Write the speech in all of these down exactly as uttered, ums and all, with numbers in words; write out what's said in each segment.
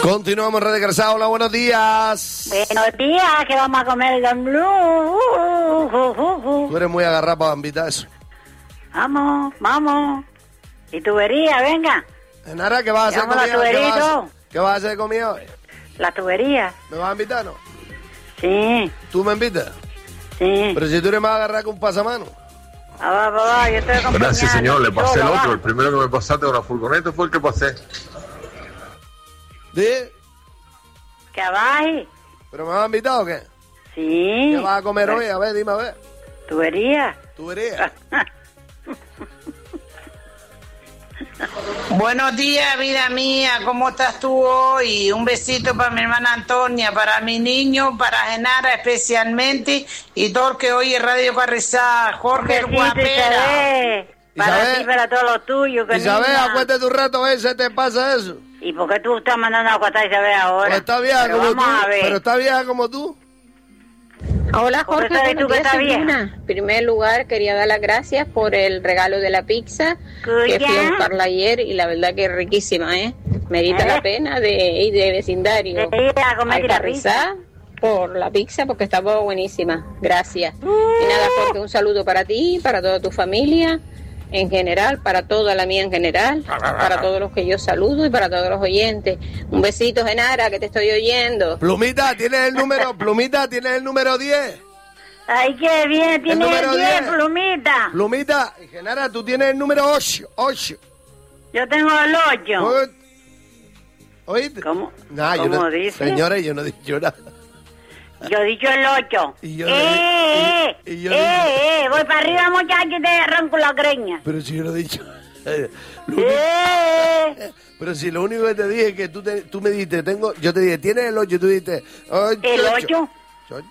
Continuamos, Radio Carcasa. Hola, buenos días. Buenos días, que vamos a comer el blue. Tú eres muy agarrado para invitar eso. Vamos, vamos. Y tubería, venga. Nara, ¿qué vas a hacer Llevamos la conmigo? ¿Qué vas, tuberito. ¿Qué vas a hacer conmigo hoy? La tubería. ¿Me vas a invitar, no? Sí, ¿Tú me invitas? sí. Pero si tú eres más agarrado que un pasamano. Va, va, va, va, yo estoy acompañando. Gracias, señor. Le pasé el Solo, otro. va. El primero que me pasaste con la furgoneta fue el que pasé. ¿Sí? Que abaje. ¿Pero me vas a invitar o qué? Sí. ¿Qué vas a comer hoy? A ver, dime, a ver. Tubería. Tubería. Buenos días, vida mía, ¿cómo estás tú hoy? Un besito para mi hermana Antonia, para mi niño, para Genara especialmente y todo el que oye Radio Carrizá, Jorge el Besito, Guapera. Isabel. Para Isabel. ti, para todos los tuyos. Que Isabel, niña. acuérdate tu rato, a ver si te pasa eso. ¿Y por qué tú estás mandando a acostar a Isabel ahora? Pues está vieja Pero como tú. vamos a ver. Pero está vieja como tú. Hola ¿Por qué Jorge, sabes tú buenos que días, está soy vieja? Luna. En primer lugar quería dar las gracias por el regalo de la pizza que ¿Cuya? fui a buscarla ayer y la verdad que es riquísima, ¿eh? Merita ¿Eh? la pena de ir de vecindario De ir a comer al la Carrizá por la pizza porque estaba buenísima. Gracias. Y nada Jorge, un saludo para ti, para toda tu familia en general, para toda la mía en general, para todos los que yo saludo y para todos los oyentes. Un besito, Genara, que te estoy oyendo. Plumita, ¿tienes el número? Plumita, ¿tienes el número diez? Ay, qué bien, tiene número el diez, diez. plumita. Plumita, Genara, tú tienes el número ocho. ocho. Yo tengo el ocho. ¿Oíste? ¿Cómo? Nah, yo ¿Cómo no, dice? Señores, yo no he dicho nada. Yo he dicho el ocho. Y yo eh, le di- eh, y- y yo eh, le eh, voy para arriba, muchacho, y te arranco la greña. Pero si yo no he dicho. Eh, Plumita, Eh, pero si lo único que te dije es que tú, te- tú me dijiste, tengo, yo te dije, ¿tienes el ocho? Tú dijiste, ocho. ¿El ocho? Ocho.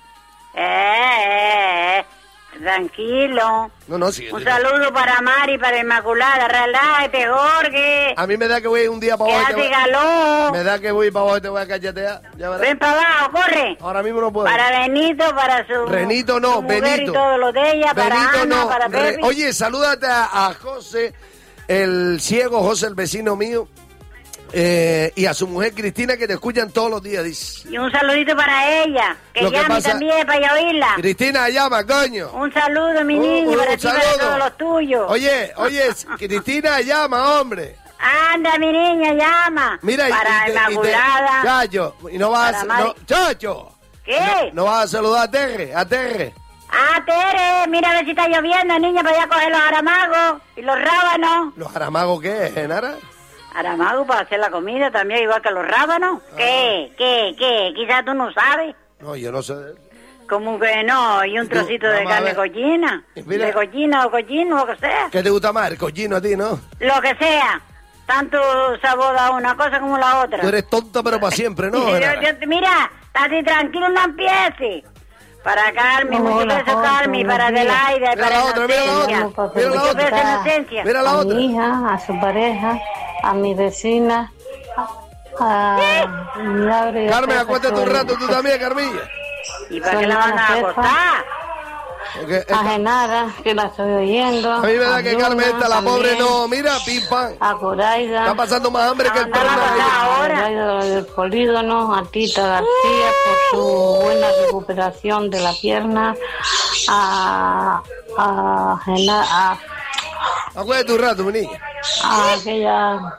eh, eh, tranquilo. No, no, sí. Un saludo para Mari, para Inmaculada. Relájate, Jorge. A mí me da que voy un día para Que abajo. y hace te voy- calor. Me da que voy para abajo y te voy a cachetear. Ya verás. Ven para abajo, corre. Ahora mismo no puedo. Para Benito, para su, Renito no, su mujer Benito. y todo lo de ella, para Benito Ana, no. para Re- Pepe. Oye, salúdate a, a José, el ciego José, el vecino mío, eh, y a su mujer Cristina, que te escuchan todos los días, dice. Y un saludito para ella, que Lo que llame pasa- también para yo oírla. Cristina, llama, coño. Un saludo, mi Un- niño, un para ti y para saludo. todos los tuyos. Oye, oye, Cristina, llama, hombre. Anda, mi niña, llama. Mira, y- para y, te- y te- Inmaculada. Chacho, y no vas a... Para No, Mari. Chacho. ¿Qué? No, no vas a saludar a Terre, a Terre. Ah, Tere, mira a ver si está lloviendo, niña, para allá coger los aramagos y los rábanos. ¿Los jaramagos qué, Genara? Aramagos para hacer la comida también, igual que los rábanos. Ah. ¿Qué? ¿Qué? ¿Qué? Quizás tú no sabes. No, yo no sé de eso. Como que no, y un Tú, trocito de vamos a carne ver. cochina. Y mira- De cochina o cochino, lo que sea. ¿Qué te gusta más? El cochino a ti, ¿no? Lo que sea. Tanto sabor a una cosa como la otra. Tú eres tonta, pero para siempre, ¿no? Yo- Genara? yo- mira, así tranquilo, no empieces. Para Carmen, Hola, muchos besos, Jorge, Carmen, para buenos días. Adelaida, Mira para la otra, mira la Inocencia. otra, mira la Muchos otra. besos, Inocencia. Mira la a otra. mi hija, a su pareja, a mi vecina, a Laura y a Carmen, Pepa, acuéstate un soy- rato tú también, Carmilla. ¿Y para Soy qué la van a Ana Pepa. acostar? Porque a esta- Genara, que la estoy oyendo. a mí me da que Luna Carmen esta, la también, pobre, no, mira, pim pam. A Coraida. Está pasando más hambre que el Anda, perro. la de verdad. ella. ahora. A Coraida del Polígono, a Tita García por su buena recuperación de la pierna. A, a Genara, a, Acuérdate un rato, mi niña. a aquella